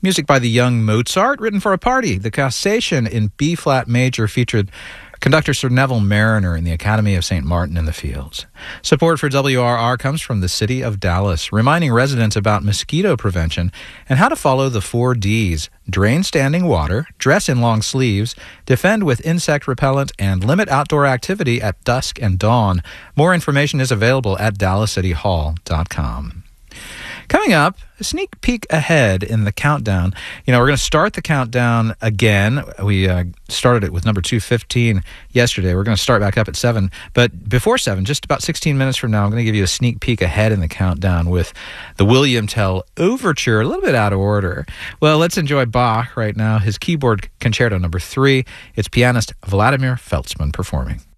Music by the Young Mozart, written for a party. The Cassation in B-flat major featured conductor Sir Neville Mariner in the Academy of St. Martin in the Fields. Support for WRR comes from the City of Dallas, reminding residents about mosquito prevention and how to follow the 4 Ds: drain standing water, dress in long sleeves, defend with insect repellent, and limit outdoor activity at dusk and dawn. More information is available at dallascityhall.com. Coming up, a sneak peek ahead in the countdown. We're going to start the countdown again. We started it with number 215 yesterday. We're going to start back up at 7. But before 7, just about 16 minutes from now, I'm going to give you a sneak peek ahead in the countdown with the William Tell Overture, a little bit out of order. Well, let's enjoy Bach right now, his keyboard concerto number 3. It's pianist Vladimir Feltzman performing.